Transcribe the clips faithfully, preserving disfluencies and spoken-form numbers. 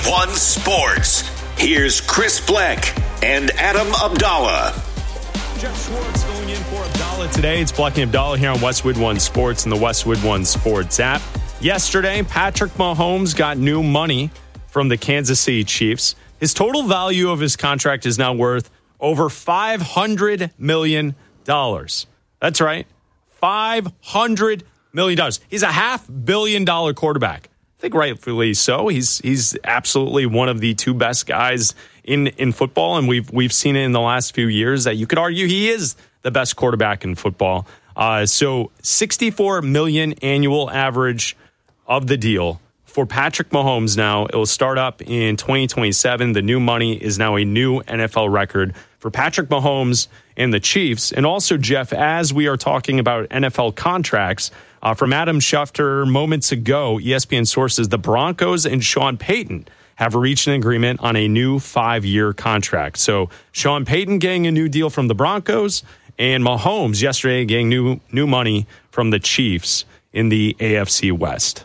One Sports. Here's Chris Bleck and Adam Abdallah. Jeff Schwartz filling in for Abdallah today. It's Bleck and Abdallah here on Westwood One Sports and the Westwood One Sports app. Yesterday, Patrick Mahomes got new money from the Kansas City Chiefs. His total value of his contract is now worth over five hundred million dollars. That's right, five hundred million dollars. He's a half billion dollar quarterback. I think rightfully so. He's he's absolutely one of the two best guys in, in football, and we've we've seen it in the last few years that you could argue he is the best quarterback in football. Uh, so sixty-four million annual average of the deal for Patrick Mahomes. Now it will start up in twenty twenty-seven. The new money is now a new N F L record for Patrick Mahomes and the Chiefs. And also, Jeff, as we are talking about N F L contracts. Uh, from Adam Schefter moments ago, E S P N sources, the Broncos and Sean Payton have reached an agreement on a new five-year contract. So Sean Payton getting a new deal from the Broncos, and Mahomes yesterday getting new new money from the Chiefs in the A F C West.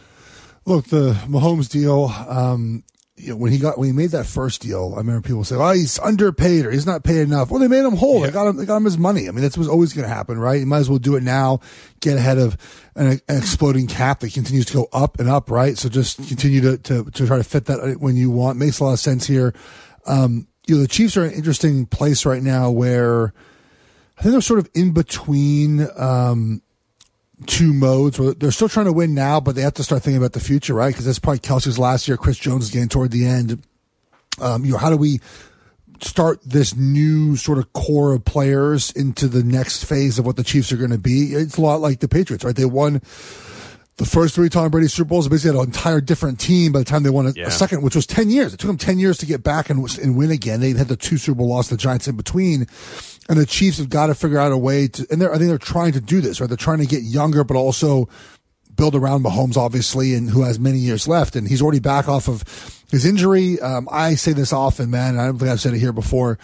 Look, the Mahomes deal, um, you know, when he got when he made that first deal, I remember people say, "Oh, he's underpaid or he's not paid enough." Well, they made him whole. Yeah. They got him. They got him his money. I mean, that's what's always going to happen, right? You might as well do it now, get ahead of an, an exploding cap that continues to go up and up, right? So just continue to to, to try to fit that when you want. Makes a lot of sense here. Um, you know, the Chiefs are in an interesting place right now where I think they're sort of in between. Um, two modes where they're still trying to win now, but they have to start thinking about the future, right? Because that's probably Kelsey's last year. Chris Jones is getting toward the end. Um, you know, how do we start this new sort of core of players into the next phase of what the Chiefs are going to be? It's a lot like the Patriots, right? They won the first three Tom Brady Super Bowls. They basically had an entire different team by the time they won a, yeah. a second, which was ten years. It took them ten years to get back and, and win again. They had the two Super Bowl loss, the Giants in between. And the Chiefs have got to figure out a way to, and they're, I think they're trying to do this, right? They're trying to get younger, but also build around Mahomes, obviously, and who has many years left. And he's already back off of his injury. Um, I say this often, man, and I don't think I've said it here before.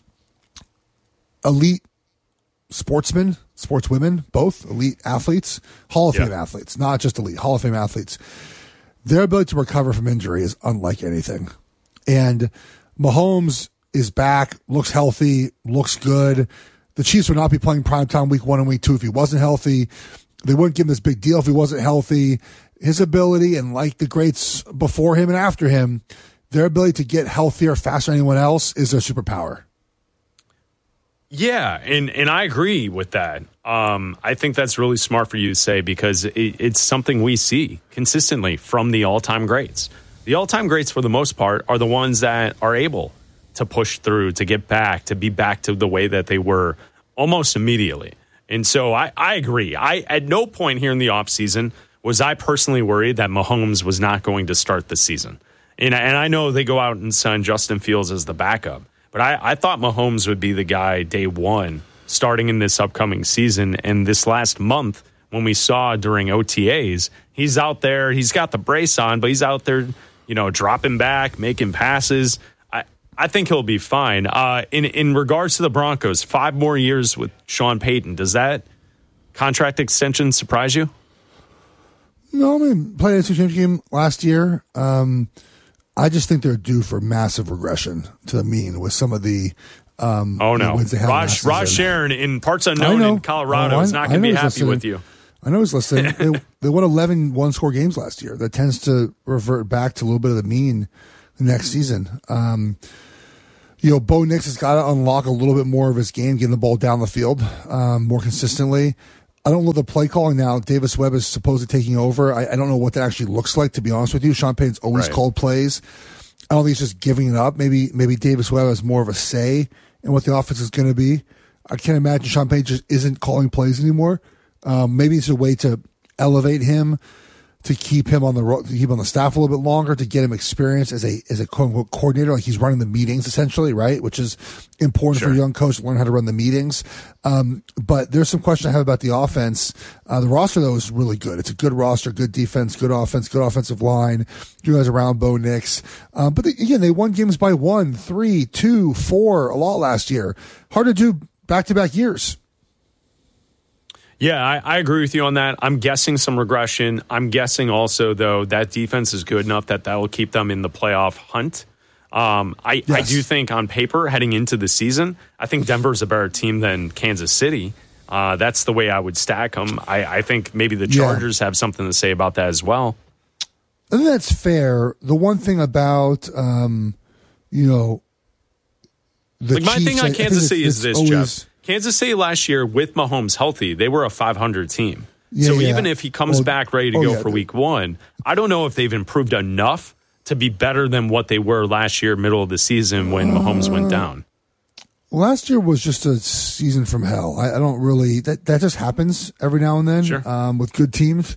Elite sportsmen, sportswomen, both elite athletes, Hall of yeah. Fame athletes, not just elite, Hall of Fame athletes. Their ability to recover from injury is unlike anything. And Mahomes is back, looks healthy, looks good. The Chiefs would not be playing primetime week one and week two if he wasn't healthy. They wouldn't give him this big deal if he wasn't healthy. His ability, and like the greats before him and after him, their ability to get healthier faster than anyone else is their superpower. Yeah, and, and I agree with that. Um, I think that's really smart for you to say because it, it's something we see consistently from the all-time greats. The all-time greats, for the most part, are the ones that are able to push through, to get back, to be back to the way that they were almost immediately. And so I, I agree. I at no point here in the offseason was I personally worried that Mahomes was not going to start the season. And, and I know they go out and sign Justin Fields as the backup, but I, I thought Mahomes would be the guy day one starting in this upcoming season. And this last month, when we saw during O T As, he's out there, he's got the brace on, but he's out there, you know, dropping back, making passes. I think he'll be fine. Uh, in in regards to the Broncos, five more years with Sean Payton. Does that contract extension surprise you? No, I mean, played a championship game last year. Um, I just think they're due for massive regression to the mean with some of the um, oh no, wins they had Raj, Raj Sharon in parts unknown in Colorado oh, is not going to be happy listening. with you. I know he's listening. they, they won eleven one-score games last year. That tends to revert back to a little bit of the mean the next season. Um, You know, Bo Nix has got to unlock a little bit more of his game, getting the ball down the field um, more consistently. I don't know the play calling now. Davis Webb is supposedly taking over. I, I don't know what that actually looks like, to be honest with you. Sean Payton's always right. called plays. I don't think he's just giving it up. Maybe maybe Davis Webb has more of a say in what the offense is going to be. I can't imagine Sean Payton just isn't calling plays anymore. Um, maybe it's a way to elevate him, to keep him on the to keep him on the staff a little bit longer, to get him experience as a as a quote unquote coordinator, like he's running the meetings essentially, right? Which is important sure. for a young coach to learn how to run the meetings. Um, but there's some questions I have about the offense. Uh, the roster though is really good. It's a good roster, good defense, good offense, good offensive line. You guys around Bo Nix, um, but they, again, they won games by one, three, two, four, a lot last year. Hard to do back to back years. Yeah, I, I agree with you on that. I'm guessing some regression. I'm guessing also, though, that defense is good enough that that will keep them in the playoff hunt. Um, I, yes. I do think on paper, heading into the season, I think Denver's a better team than Kansas City. Uh, that's the way I would stack them. I, I think maybe the Chargers yeah. have something to say about that as well. I think that's fair. The one thing about, um, you know, the like my Chiefs, thing on I, Kansas I City is this, always, Jeff. Kansas City last year with Mahomes healthy, they were a five hundred team. Yeah, so yeah. even if he comes oh, back ready to oh, go yeah. for week one, I don't know if they've improved enough to be better than what they were last year, middle of the season when uh, Mahomes went down. Last year was just a season from hell. I, I don't really that that just happens every now and then sure. um, with good teams,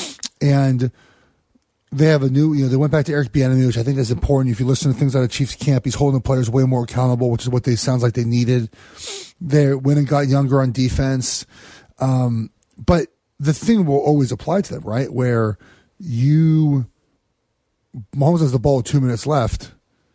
and they have a new. You know, they went back to Eric Bieniemy, which I think is important. If you listen to things out of Chiefs camp, he's holding the players way more accountable, which is what they sounds like they needed. They went and got younger on defense, um, but the thing will always apply to them, right? Where you Mahomes has the ball with two minutes left.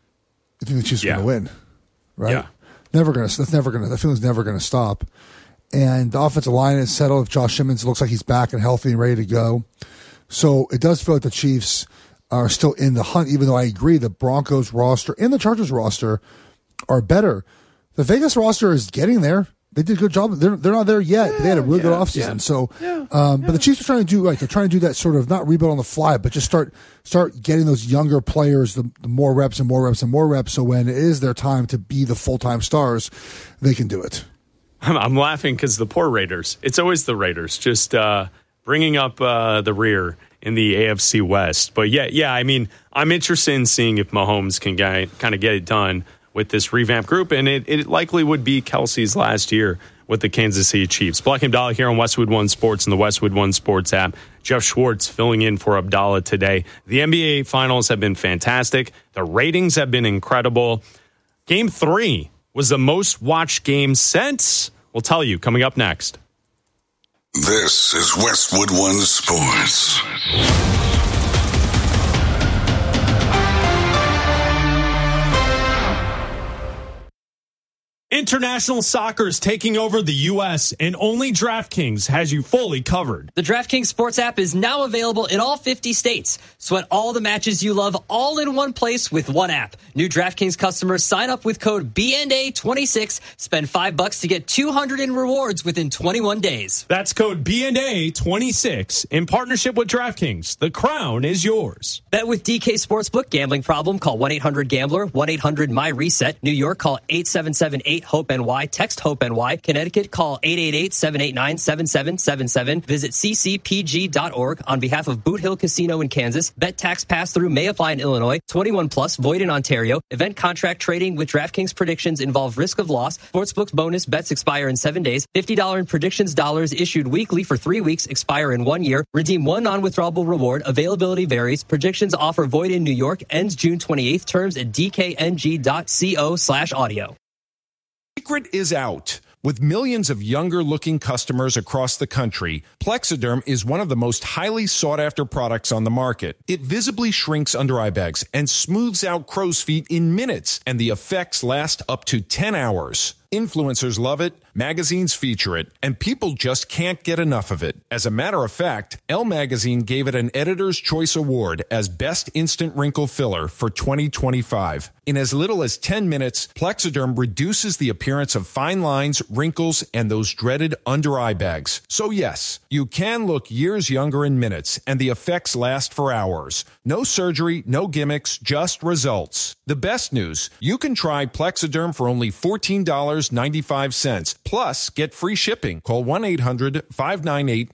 I think the Chiefs are yeah. going to win, right? Yeah. Never gonna. That's never gonna. That feeling's never gonna stop. And the offensive line is settled. If Josh Simmons looks like he's back and healthy and ready to go, so it does feel like the Chiefs are still in the hunt. Even though I agree, the Broncos roster and the Chargers roster are better. The Vegas roster is getting there. They did a good job. They're they're not there yet, yeah, but they had a really yeah, good offseason. Yeah, so, yeah, um, yeah. but the Chiefs are trying to do like they're trying to do that sort of not rebuild on the fly, but just start start getting those younger players the, the more reps and more reps and more reps. So when it is their time to be the full time stars, they can do it. I'm, I'm laughing because the poor Raiders. It's always the Raiders, just uh, bringing up uh, the rear in the A F C West. But yeah, yeah. I mean, I'm interested in seeing if Mahomes can get, kind of get it done with this revamped group, and it, it likely would be Kelsey's last year with the Kansas City Chiefs. Black and Abdallah here on Westwood One Sports and the Westwood One Sports app. Jeff Schwartz filling in for Abdallah today. The N B A Finals have been fantastic. The ratings have been incredible. Game three was the most watched game since. We'll tell you coming up next. This is Westwood One Sports. International soccer is taking over the U S, and only DraftKings has you fully covered. The DraftKings Sports app is now available in all fifty states. Sweat all the matches you love all in one place with one app. New DraftKings customers sign up with code B N A twenty-six. Spend five bucks to get two hundred in rewards within twenty-one days. That's code B N A twenty-six in partnership with DraftKings. The crown is yours. Bet with D K Sportsbook. Gambling problem? Call one eight hundred gambler, one eight hundred my reset. New York, call eight seven seven eight HOPE N Y. Text HOPE N Y. Connecticut, call eight eight eight, seven eight nine, seven seven seven seven. Visit c c p g dot org on behalf of Boot Hill Casino in Kansas. Bet tax pass-through may apply in Illinois. twenty-one plus, void in Ontario. Event contract trading with DraftKings predictions involve risk of loss. Sportsbook bonus bets expire in seven days. fifty dollars in predictions dollars issued weekly for three weeks, expire in one year. Redeem one non-withdrawable reward. Availability varies. Predictions offer void in New York. Ends June twenty-eighth. Terms at d k n g dot co slash audio. Secret is out. With millions of younger-looking customers across the country, Plexiderm is one of the most highly sought-after products on the market. It visibly shrinks under eye bags and smooths out crow's feet in minutes, and the effects last up to ten hours. Influencers love it, magazines feature it, and people just can't get enough of it. As a matter of fact, Elle Magazine gave it an Editor's Choice Award as Best Instant Wrinkle Filler for twenty twenty-five. In as little as ten minutes, Plexiderm reduces the appearance of fine lines, wrinkles, and those dreaded under-eye bags. So yes, you can look years younger in minutes, and the effects last for hours. No surgery, no gimmicks, just results. The best news, you can try Plexiderm for only fourteen dollars and ninety-five cents. Plus, get free shipping. Call one eight hundred five nine eight